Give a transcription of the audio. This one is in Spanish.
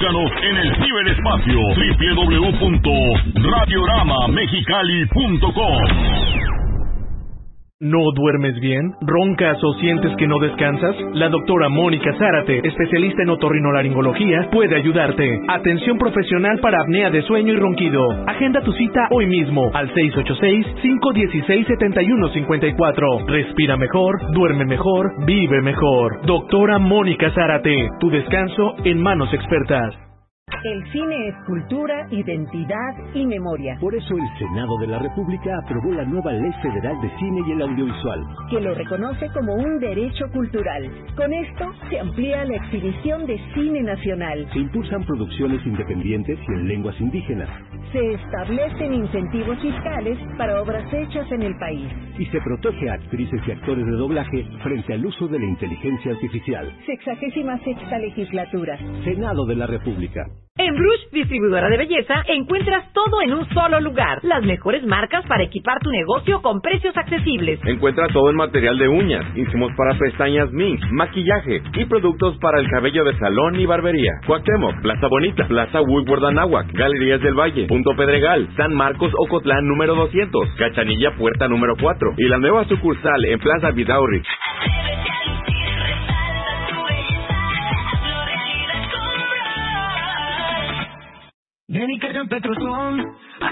Búscanos en el ciberespacio www.radioramamexicali.com. ¿No duermes bien? ¿Roncas o sientes que no descansas? La doctora Mónica Zárate, especialista en otorrinolaringología, puede ayudarte. Atención profesional para apnea de sueño y ronquido. Agenda tu cita hoy mismo al 686-516-7154. Respira mejor, duerme mejor, vive mejor. Doctora Mónica Zárate, tu descanso en manos expertas. El cine es cultura, identidad y memoria. Por eso el Senado de la República aprobó la nueva Ley Federal de Cine y el Audiovisual, que lo reconoce como un derecho cultural. Con esto se amplía la exhibición de cine nacional. Se impulsan producciones independientes y en lenguas indígenas. Se establecen incentivos fiscales para obras hechas en el país. Y se protege a actrices y actores de doblaje frente al uso de la inteligencia artificial. 66ª legislatura. Senado de la República. En Brush, distribuidora de belleza, encuentras todo en un solo lugar. Las mejores marcas para equipar tu negocio con precios accesibles. Encuentra todo en material de uñas, insumos para pestañas mix, maquillaje y productos para el cabello de salón y barbería. Cuauhtémoc, Plaza Bonita, Plaza Woodward Anáhuac, Galerías del Valle, Punto Pedregal, San Marcos Ocotlán número 200, Cachanilla Puerta número 4 y la nueva sucursal en Plaza Vidaurri. Ven y carga en Petrozón.